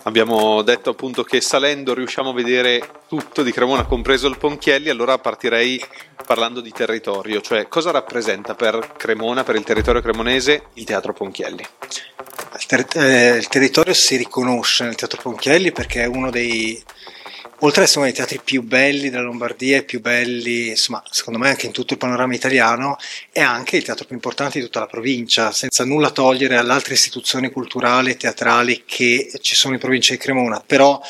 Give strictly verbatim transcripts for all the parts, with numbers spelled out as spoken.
Abbiamo detto appunto che salendo riusciamo a vedere tutto di Cremona, compreso il Ponchielli. Allora partirei parlando di territorio, cioè cosa rappresenta per Cremona, per il territorio cremonese, il Teatro Ponchielli? Il, ter- eh, il territorio si riconosce nel Teatro Ponchielli perché è uno dei, oltre ad essere uno dei teatri più belli della Lombardia e più belli, insomma, secondo me anche in tutto il panorama italiano, è anche il teatro più importante di tutta la provincia, senza nulla togliere alle altre istituzioni culturali e teatrali che ci sono in provincia di Cremona, però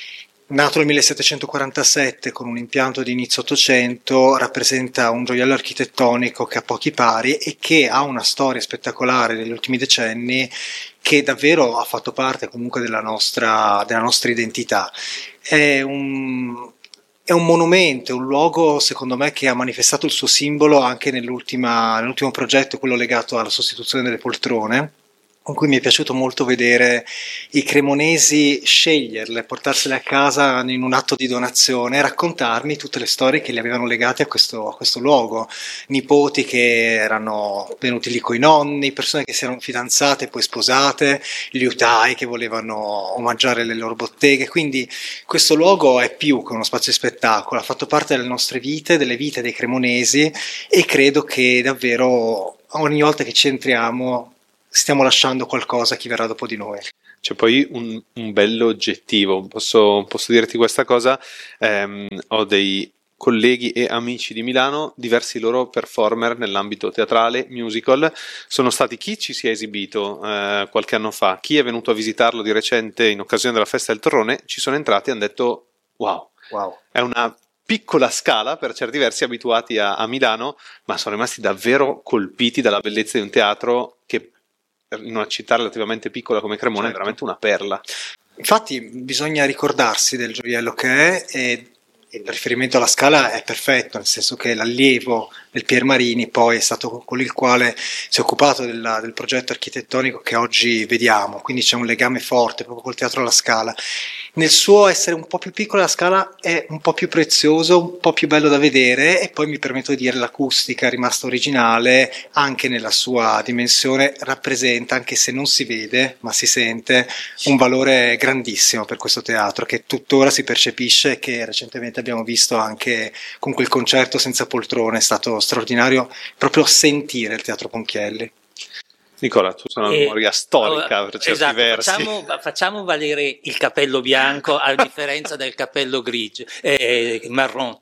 nato nel millesettecentoquarantasette con un impianto di inizio Ottocento, rappresenta un gioiello architettonico che ha pochi pari e che ha una storia spettacolare negli ultimi decenni che davvero ha fatto parte comunque della nostra, della nostra identità. È un, è un monumento, è un luogo secondo me che ha manifestato il suo simbolo anche nell'ultima, nell'ultimo progetto, quello legato alla sostituzione delle poltrone, con cui mi è piaciuto molto vedere i cremonesi sceglierle, portarsele a casa in un atto di donazione e raccontarmi tutte le storie che li avevano legate a questo, a questo luogo. Nipoti che erano venuti lì coi nonni, persone che si erano fidanzate e poi sposate, liutai che volevano omaggiare le loro botteghe. Quindi questo luogo è più che uno spazio di spettacolo, ha fatto parte delle nostre vite, delle vite dei cremonesi, e credo che davvero ogni volta che ci entriamo stiamo lasciando qualcosa a chi verrà dopo di noi. C'è poi un, un bello oggettivo, posso, posso dirti questa cosa, ehm, ho dei colleghi e amici di Milano, diversi loro performer nell'ambito teatrale, musical, sono stati chi ci si è esibito eh, qualche anno fa, chi è venuto a visitarlo di recente in occasione della festa del Torrone, ci sono entrati e hanno detto wow, wow. È una piccola scala per certi versi abituati a, a Milano, ma sono rimasti davvero colpiti dalla bellezza di un teatro che in una città relativamente piccola come Cremona, certo, è veramente una perla. Infatti bisogna ricordarsi del gioiello che è, e il riferimento alla scala è perfetto, nel senso che l'allievo del Pier Marini poi è stato con il quale si è occupato della, del progetto architettonico che oggi vediamo, quindi c'è un legame forte proprio col teatro alla Scala. Nel suo essere un po' più piccolo la Scala è un po' più prezioso, un po' più bello da vedere, e poi mi permetto di dire l'acustica è rimasta originale anche nella sua dimensione, rappresenta, anche se non si vede ma si sente, un valore grandissimo per questo teatro che tuttora si percepisce e che recentemente abbiamo visto anche con quel concerto senza poltrone. È stato straordinario proprio sentire il Teatro Ponchielli. Nicola, tu sei una memoria storica allora, per certi esatto, versi. Facciamo, facciamo valere il cappello bianco a differenza del cappello grigio, eh, marron.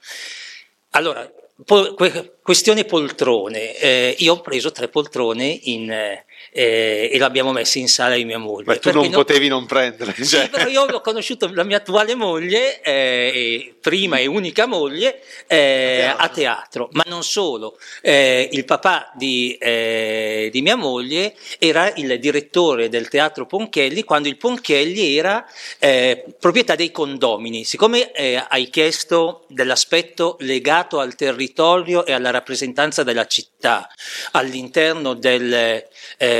Allora, po- questione poltrone. Eh, io ho preso tre poltrone in... Eh, Eh, e l'abbiamo messa in sala di mia moglie. Ma tu non potevi non prendere. Sì, cioè. però io ho conosciuto la mia attuale moglie, eh, prima e unica moglie, eh, a, teatro. a teatro, ma non solo. Eh, il papà di, eh, di mia moglie era il direttore del Teatro Ponchielli quando il Ponchielli era eh, proprietà dei condomini. Siccome eh, hai chiesto dell'aspetto legato al territorio e alla rappresentanza della città all'interno del eh,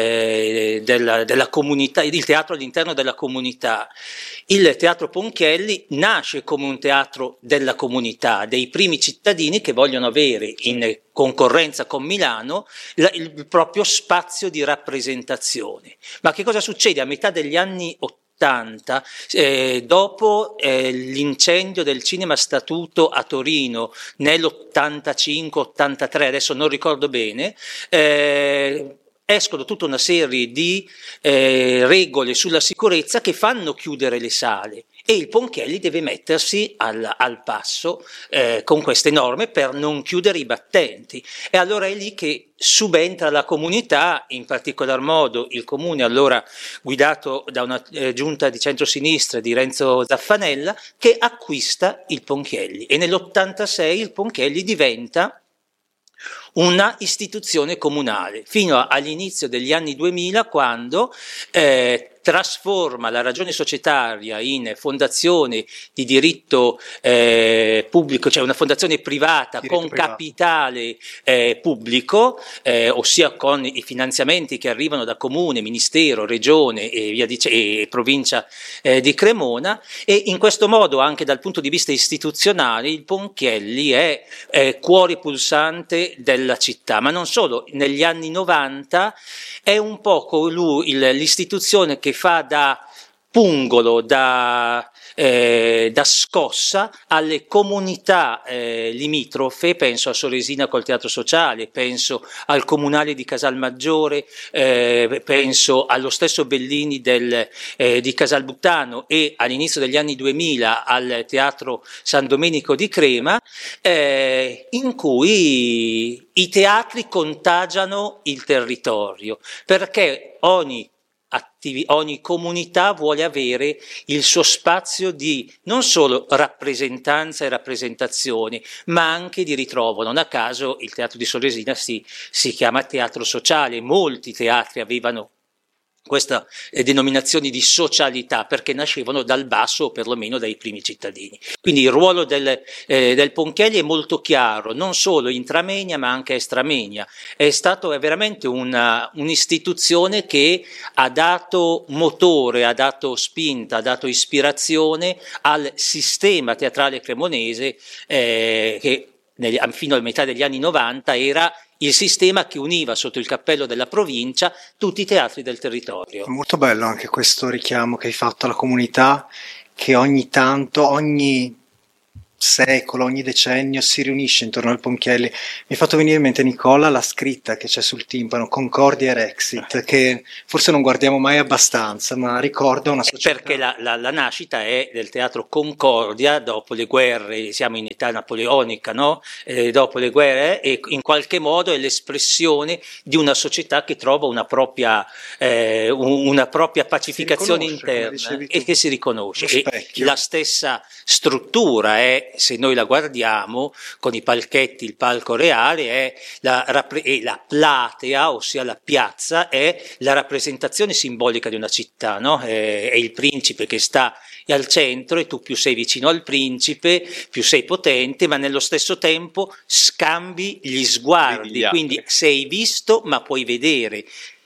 Della, della comunità, il teatro all'interno della comunità. Il Teatro Ponchielli nasce come un teatro della comunità, dei primi cittadini che vogliono avere in concorrenza con Milano la, il proprio spazio di rappresentazione. Ma che cosa succede? A metà degli anni ottanta, eh, dopo eh, l'incendio del Cinema Statuto a Torino nell'ottantacinque ottantatré, adesso non ricordo bene, eh, escono tutta una serie di eh, regole sulla sicurezza che fanno chiudere le sale, e il Ponchielli deve mettersi al, al passo eh, con queste norme per non chiudere i battenti. E allora è lì che subentra la comunità, in particolar modo il comune allora guidato da una eh, giunta di centrosinistra di Renzo Zaffanella, che acquista il Ponchielli, e nell'ottantasei il Ponchielli diventa una istituzione comunale, fino all'inizio degli anni duemila, quando eh, trasforma la ragione societaria in fondazione di diritto eh, pubblico, cioè una fondazione privata diritto con privato. capitale eh, pubblico, eh, ossia con i finanziamenti che arrivano da comune, ministero, regione e, via dice, e provincia eh, di Cremona, e in questo modo anche dal punto di vista istituzionale il Ponchielli è eh, cuore pulsante della città, ma non solo. Negli anni novanta è un po' lui l'istituzione che fa da pungolo da, eh, da scossa alle comunità eh, limitrofe, penso a Soresina col Teatro Sociale, penso al Comunale di Casalmaggiore, eh, penso allo stesso Bellini del, eh, di Casalbuttano e all'inizio degli anni duemila al Teatro San Domenico di Crema, eh, in cui i teatri contagiano il territorio, perché ogni Attivi, ogni comunità vuole avere il suo spazio di non solo rappresentanza e rappresentazione, ma anche di ritrovo. Non a caso il Teatro di Soresina si, si chiama Teatro Sociale. Molti teatri avevano questa eh, denominazione di socialità perché nascevano dal basso o perlomeno dai primi cittadini. Quindi il ruolo del, eh, del Ponchielli è molto chiaro, non solo intramenia ma anche estramenia. È stato è veramente una, un'istituzione che ha dato motore, ha dato spinta, ha dato ispirazione al sistema teatrale cremonese eh, che negli, fino a metà degli anni novanta era il sistema che univa sotto il cappello della provincia tutti i teatri del territorio. È molto bello anche questo richiamo che hai fatto alla comunità, che ogni tanto, ogni secolo, ogni decennio si riunisce intorno al Ponchielli. Mi è fatto venire in mente, Nicola, la scritta che c'è sul timpano, Concordia e Rexit, che forse non guardiamo mai abbastanza, ma ricorda una società. Perché la, la, la nascita è del teatro Concordia, dopo le guerre, siamo in età napoleonica, no? Eh, dopo le guerre, e in qualche modo è l'espressione di una società che trova una propria, eh, una propria pacificazione interna e che si riconosce. E la stessa struttura è, se noi la guardiamo con i palchetti, il palco reale è la, e la platea, ossia la piazza, è la rappresentazione simbolica di una città, no? È, è il principe che sta al centro e tu più sei vicino al principe, più sei potente, ma nello stesso tempo scambi gli sguardi, quindi sei visto ma puoi vedere.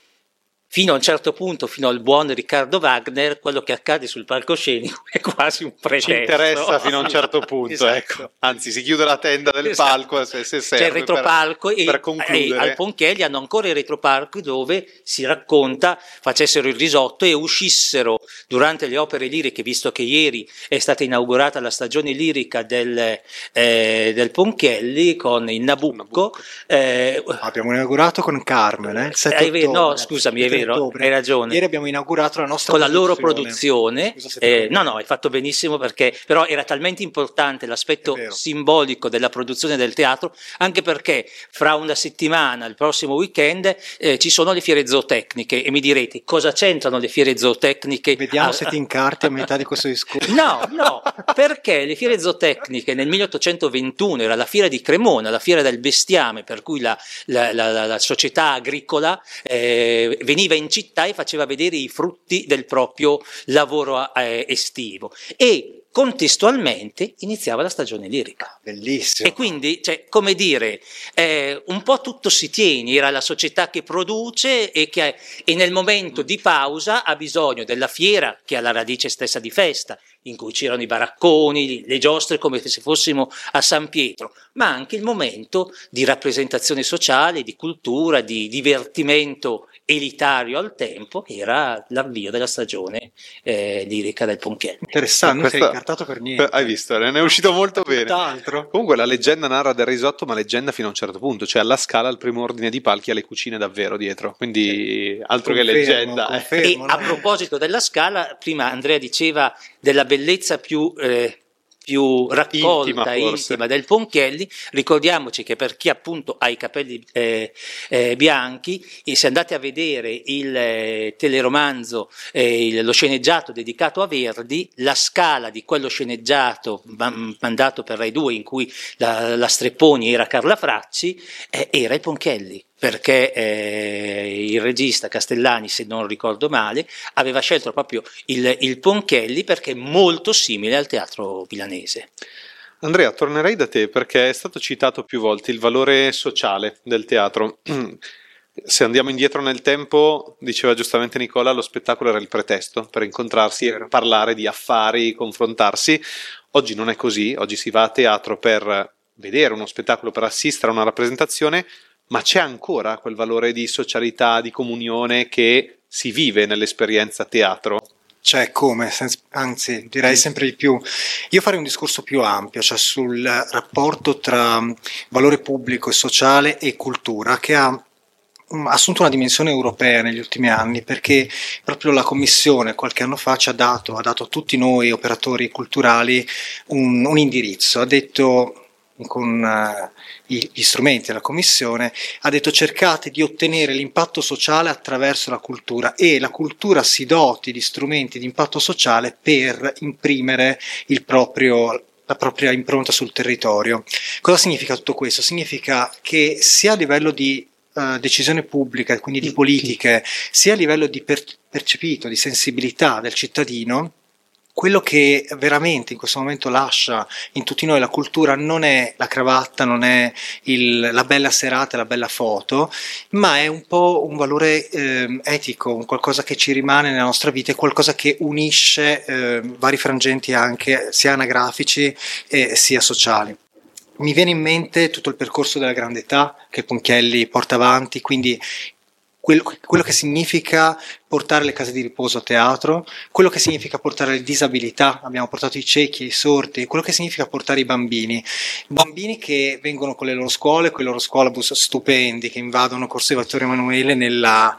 Fino a un certo punto, fino al buon Riccardo Wagner, quello che accade sul palcoscenico è quasi un pretesto. Ci interessa fino a un certo punto, esatto. Ecco. Anzi, si chiude la tenda del esatto. palco se, se serve. C'è il retropalco per, e, per concludere. e al Ponchielli hanno ancora i retropalchi dove si racconta, facessero il risotto e uscissero durante le opere liriche, visto che ieri è stata inaugurata la stagione lirica del, eh, del Ponchielli con il Nabucco. Nabucco. Eh, Abbiamo inaugurato con Carmen, eh, il sette ottobre. No, scusami, è vero. Hai ragione. Ieri abbiamo inaugurato la nostra con produzione. la loro produzione. Eh, no, no, hai fatto benissimo perché però era talmente importante l'aspetto simbolico della produzione del teatro, anche perché fra una settimana, il prossimo weekend, eh, ci sono le fiere zootecniche e mi direte cosa c'entrano le fiere zootecniche? Vediamo a... se ti incarti a metà di questo discorso. No, no, perché le fiere zootecniche nel milleottocentoventuno era la fiera di Cremona, la fiera del bestiame, per cui la, la, la, la, la società agricola eh, veniva in città e faceva vedere i frutti del proprio lavoro eh, estivo e contestualmente iniziava la stagione lirica. Bellissimo. E quindi, cioè, come dire, eh, un po' tutto si tiene, era la società che produce e che e nel momento di pausa ha bisogno della fiera che ha la radice stessa di festa, in cui c'erano i baracconi, le giostre come se fossimo a San Pietro, ma anche il momento di rappresentazione sociale, di cultura, di divertimento elitario al tempo, che era l'avvio della stagione eh, lirica del Ponchielli. Interessante, non sei incartato per niente. Hai visto, ne è uscito molto bene. Tutt'altro. Comunque la leggenda narra del risotto, ma leggenda fino a un certo punto, cioè alla Scala al primo ordine di palchi ha le cucine davvero dietro, quindi altro confermo, che leggenda. Confermo, e a proposito della Scala, prima Andrea diceva della bellezza più eh, più raccolta e intima, intima del Ponchielli. Ricordiamoci che per chi appunto ha i capelli eh, eh, bianchi, e se andate a vedere il eh, teleromanzo, eh, il, lo sceneggiato dedicato a Verdi, la Scala di quello sceneggiato man, mandato per Rai due in cui la, la Strepponi era Carla Fracci, eh, era il Ponchielli. Perché eh, il regista Castellani, se non ricordo male, aveva scelto proprio il, il Ponchielli perché è molto simile al teatro milanese. Andrea, tornerei da te perché è stato citato più volte il valore sociale del teatro. Se andiamo indietro nel tempo, diceva giustamente Nicola, lo spettacolo era il pretesto per incontrarsi e parlare di affari, confrontarsi. Oggi non è così, oggi si va a teatro per vedere uno spettacolo, per assistere a una rappresentazione, ma c'è ancora quel valore di socialità, di comunione che si vive nell'esperienza teatro? cioè come, anzi direi sempre di più. Io farei un discorso più ampio, cioè sul rapporto tra valore pubblico e sociale e cultura, che ha assunto una dimensione europea negli ultimi anni, perché proprio la Commissione qualche anno fa ci ha dato, ha dato a tutti noi operatori culturali un, un indirizzo, ha detto con uh, gli strumenti della Commissione, ha detto cercate di ottenere l'impatto sociale attraverso la cultura e la cultura si doti di strumenti di impatto sociale per imprimere il proprio la propria impronta sul territorio. Cosa significa tutto questo? Significa che sia a livello di Uh, decisione pubblica, quindi di politiche, sia a livello di per- percepito, di sensibilità del cittadino, quello che veramente in questo momento lascia in tutti noi la cultura non è la cravatta, non è il, la bella serata, la bella foto, ma è un po' un valore eh, etico, un qualcosa che ci rimane nella nostra vita, è qualcosa che unisce eh, vari frangenti anche sia anagrafici eh, sia sociali. Mi viene in mente tutto il percorso della grande età che Ponchielli porta avanti, quindi quello, quello che significa portare le case di riposo a teatro, quello che significa portare le disabilità, abbiamo portato i ciechi, i sordi, quello che significa portare i bambini, bambini che vengono con le loro scuole, con i loro scuolabus stupendi che invadono Corso Vittorio Emanuele nella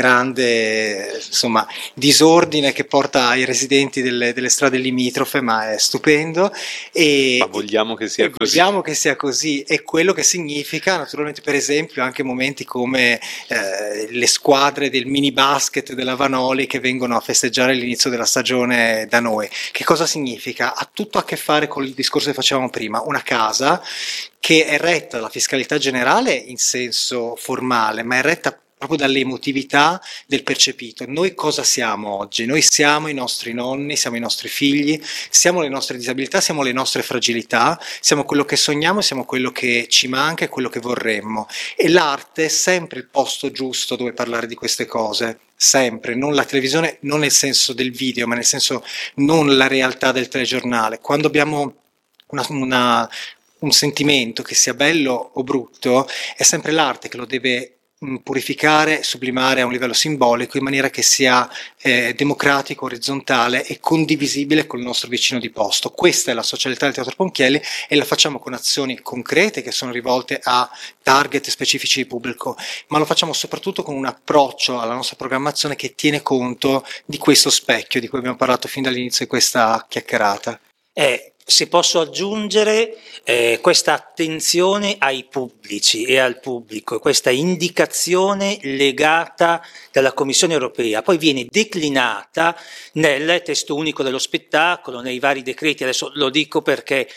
grande insomma disordine che porta ai residenti delle, delle strade limitrofe, ma è stupendo e ma vogliamo che sia così. Vogliamo che sia così e quello che significa naturalmente per esempio anche momenti come eh, le squadre del mini basket della Vanoli che vengono a festeggiare l'inizio della stagione da noi. Che cosa significa? Ha tutto a che fare con il discorso che facevamo prima, una casa che è retta dalla fiscalità generale in senso formale, ma è retta proprio dall'emotività del percepito. Noi cosa siamo oggi? Noi siamo i nostri nonni, siamo i nostri figli, siamo le nostre disabilità, siamo le nostre fragilità, siamo quello che sogniamo, siamo quello che ci manca e quello che vorremmo. E l'arte è sempre il posto giusto dove parlare di queste cose. Sempre, non la televisione, non nel senso del video, ma nel senso non la realtà del telegiornale. Quando abbiamo una, una, un sentimento che sia bello o brutto, è sempre l'arte che lo deve purificare, sublimare a un livello simbolico in maniera che sia eh, democratico, orizzontale e condivisibile col nostro vicino di posto. Questa è la socialità del Teatro Ponchielli e la facciamo con azioni concrete che sono rivolte a target specifici di pubblico, ma lo facciamo soprattutto con un approccio alla nostra programmazione che tiene conto di questo specchio di cui abbiamo parlato fin dall'inizio di questa chiacchierata. Eh, se posso aggiungere eh, questa attenzione ai pubblici e al pubblico, questa indicazione legata dalla Commissione europea, poi viene declinata nel testo unico dello spettacolo, nei vari decreti. Adesso lo dico perché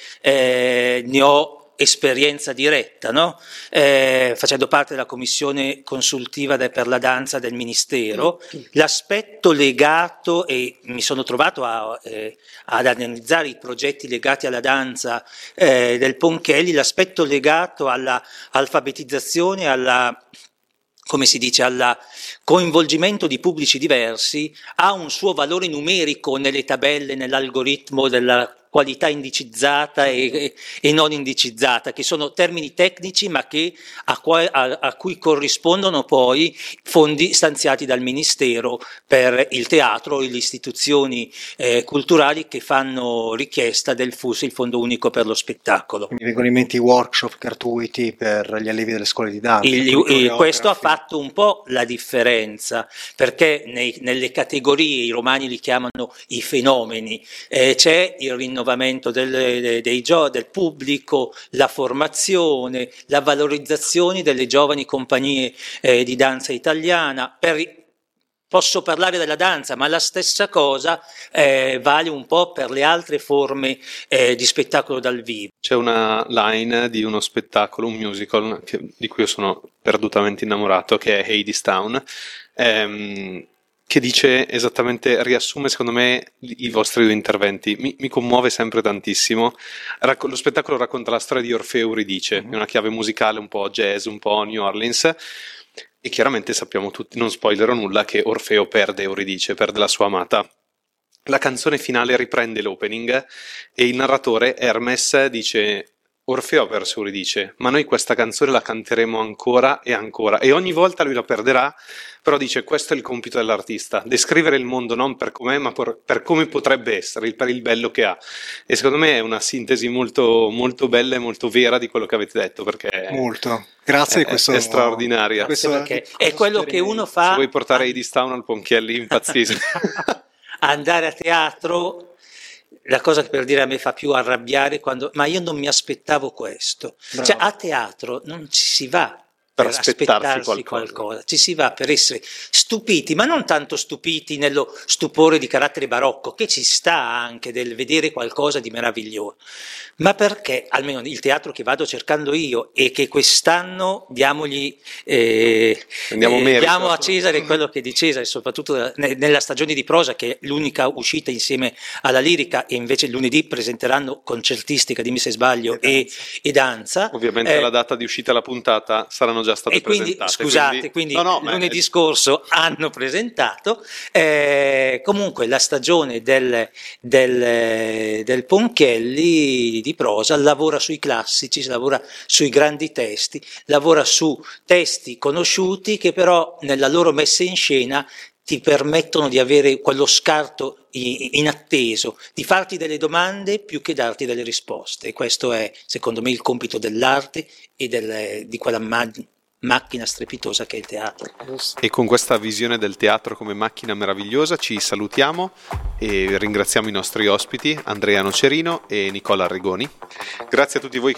eh, ne ho esperienza diretta, no? eh, facendo parte della commissione consultiva de, per la danza del Ministero, l'aspetto legato, e mi sono trovato a, eh, ad analizzare i progetti legati alla danza eh, del Ponchielli, l'aspetto legato alla alfabetizzazione, alla, come si dice, al coinvolgimento di pubblici diversi, ha un suo valore numerico nelle tabelle, nell'algoritmo della qualità indicizzata e, e non indicizzata, che sono termini tecnici ma che a, qua, a, a cui corrispondono poi fondi stanziati dal Ministero per il teatro e le istituzioni eh, culturali che fanno richiesta del F U S, il Fondo Unico per lo Spettacolo. Mi vengono in mente i workshop gratuiti per gli allievi delle scuole di danza. Il, il, questo ha fatto un po' la differenza, perché nei, nelle categorie, i romani li chiamano i fenomeni, eh, c'è il rinnovamento del, dei, del pubblico, la formazione, la valorizzazione delle giovani compagnie eh, di danza italiana. Per, posso parlare della danza, ma la stessa cosa eh, vale un po' per le altre forme eh, di spettacolo dal vivo. C'è una line di uno spettacolo, un musical, che, di cui io sono perdutamente innamorato, che è Hadestown, ehm, che dice esattamente, riassume secondo me i vostri due interventi. Mi, mi commuove sempre tantissimo. Racco- lo spettacolo racconta la storia di Orfeo Euridice, mm-hmm. È una chiave musicale un po' jazz, un po' New Orleans, e chiaramente sappiamo tutti, non spoilerò nulla, che Orfeo perde Euridice, perde la sua amata. La canzone finale riprende l'opening e il narratore Hermes dice: Orfeo Persuli dice: ma noi questa canzone la canteremo ancora e ancora, e ogni volta lui la perderà, però dice: questo è il compito dell'artista, descrivere il mondo non per com'è ma per, per come potrebbe essere, per il bello che ha. E secondo me è una sintesi molto, molto bella e molto vera di quello che avete detto, perché molto grazie è, di questo, è straordinaria. Questo perché è quello che uno fa. Se vuoi portare Hades Town al Ponchielli impazzisco. Andare a teatro, la cosa che per dire a me fa più arrabbiare quando, ma io non mi aspettavo questo. Bravo. Cioè a teatro non ci si va per, per aspettarsi, aspettarsi qualcosa. qualcosa, ci si va per essere stupiti, ma non tanto stupiti nello stupore di carattere barocco, che ci sta anche del vedere qualcosa di meraviglioso, ma perché, almeno il teatro che vado cercando io e che quest'anno diamogli eh, Andiamo eh, merito, diamo a Cesare quello che è di Cesare, soprattutto nella stagione di prosa, che è l'unica uscita insieme alla lirica, e invece lunedì presenteranno concertistica, dimmi se sbaglio, e, e danza. Ovviamente eh, la data di uscita della puntata saranno già state e quindi, presentate. Scusate, quindi, quindi no, no, lunedì è... scorso hanno presentato. Eh, comunque la stagione del, del, del Ponchielli di prosa lavora sui classici, lavora sui grandi testi, lavora su testi conosciuti che però nella loro messa in scena ti permettono di avere quello scarto inatteso, di farti delle domande più che darti delle risposte. E questo è, secondo me, il compito dell'arte e del, di quella ma- macchina strepitosa che è il teatro. E con questa visione del teatro come macchina meravigliosa ci salutiamo e ringraziamo i nostri ospiti Andrea Nocerino e Nicola Arrigoni. Grazie a tutti voi che